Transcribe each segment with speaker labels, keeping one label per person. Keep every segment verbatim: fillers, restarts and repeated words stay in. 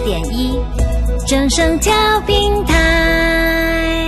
Speaker 1: 点一，正声调频台。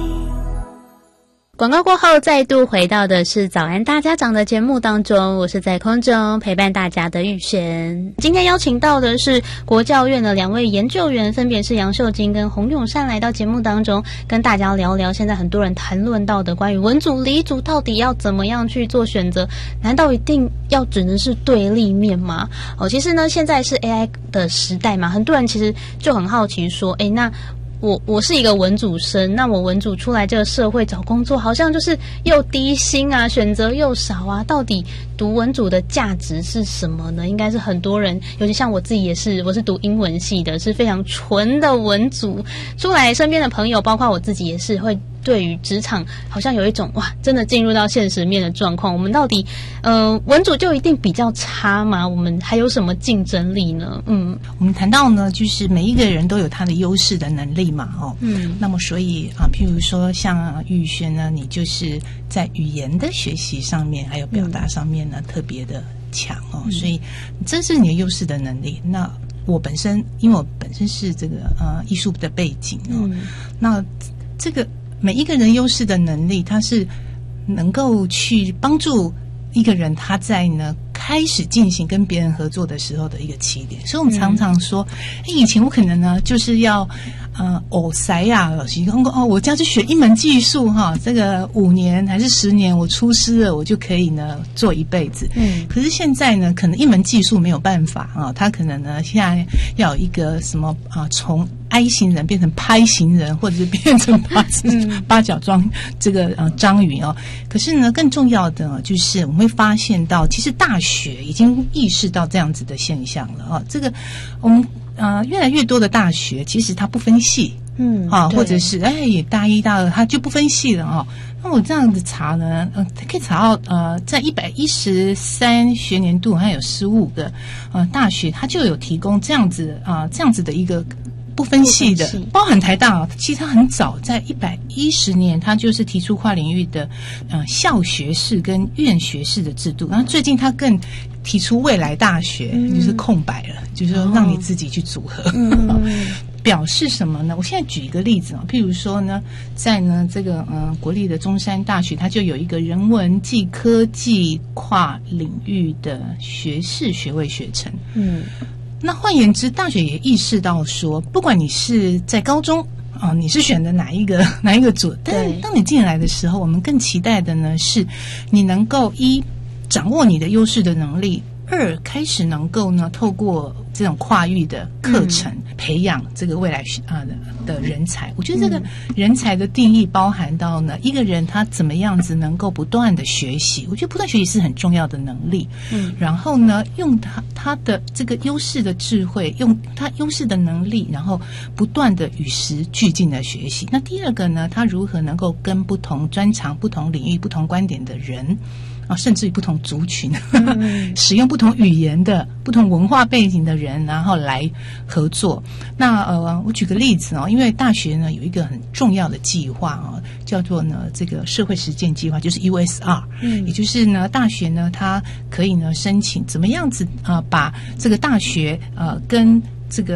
Speaker 2: 广告过后，再度回到的是早安大家长的节目当中，我是在空中陪伴大家的玉璇。今天邀请到的是国教院的两位研究员，分别是杨秀晶跟洪永善，来到节目当中跟大家聊聊现在很多人谈论到的关于文组理组到底要怎么样去做选择，难道一定要只能是对立面吗？哦，其实呢现在是 A I 的时代嘛，很多人其实就很好奇说，诶，那我我是一个文组生，那我文组出来这个社会找工作，好像就是又低薪啊，选择又少啊，到底读文组的价值是什么呢？应该是很多人，尤其像我自己也是，我是读英文系的，是非常纯的文组出来，身边的朋友，包括我自己也是会对于职场好像有一种哇，真的进入到现实面的状况。我们到底呃文组就一定比较差吗？我们还有什么竞争力呢？嗯，
Speaker 3: 我们谈到呢，就是每一个人都有他的优势的能力嘛，哦，嗯，那么所以啊，譬如说像玉轩呢，你就是在语言的学习上面，还有表达上面呢，嗯、特别的强哦，嗯、所以这是你的优势的能力。那我本身，因为我本身是这个呃艺术的背景哦，嗯、那这个。每一个人优势的能力，他是能够去帮助一个人他在呢开始进行跟别人合作的时候的一个起点。所以我们常常说，嗯、以前我可能呢就是要呃偶塞呀，哦，我这样去学一门技术哈，这个五年还是十年，我出师了，我就可以呢做一辈子。嗯，可是现在呢，可能一门技术没有办法啊，他可能呢现在要有一个什么啊从I 型人变成拍型人，或者是变成八字、嗯、八角桩这个呃章鱼哦。可是呢，更重要的、哦、就是我们会发现到，其实大学已经意识到这样子的现象了哦。这个我们呃越来越多的大学，其实它不分系，嗯啊，或者是哎大一大二它就不分系了哦。那我这样子查呢，呃，可以查到呃，在一百一十三学年度，还有十五个呃大学，它就有提供这样子啊、呃、这样子的一个。不分系的，包含台大啊，其实它很早，在一百一十年，它就是提出跨领域的呃校学士跟院学士的制度。然后最近它更提出未来大学，嗯、就是空白了，就是说让你自己去组合。哦嗯、表示什么呢？我现在举一个例子啊，譬如说呢，在呢这个呃国立的中山大学，它就有一个人文暨科技跨领域的学士学位学程。嗯。那换言之，大学也意识到说，不管你是在高中啊、呃，你是选的哪一个哪一个组，但当你进来的时候，我们更期待的呢是，你能够一掌握你的优势的能力，二开始能够呢透过这种跨域的课程、嗯、培养这个未来啊的的人才。我觉得这个人才的定义包含到呢，一个人他怎么样子能够不断的学习，我觉得不断学习是很重要的能力。嗯，然后呢，用他他的这个优势的智慧，用他优势的能力，然后不断的与时俱进的学习。那第二个呢，他如何能够跟不同专长、不同领域、不同观点的人啊，甚至于不同族群，嗯、使用不同语言的、不同文化背景的人，然后来合作。那呃，我举个例子哦，因为大学呢有一个很重要的计划哦，叫做呢这个社会实践计划，就是 U S R，嗯，也就是呢大学呢它可以呢申请怎么样子啊、呃，把这个大学呃跟这个